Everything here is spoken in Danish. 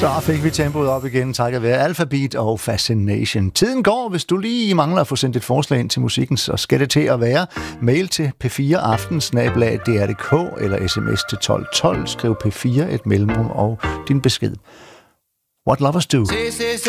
Så fik vi tempoet op igen, takket være Alphabet og Fascination. Tiden går, hvis du lige mangler at få sendt et forslag ind til musikken, så skal det til at være mail til p4aften@dr.dk eller sms til 1212, skriv P4 et mellemrum og din besked. What Lovers Do.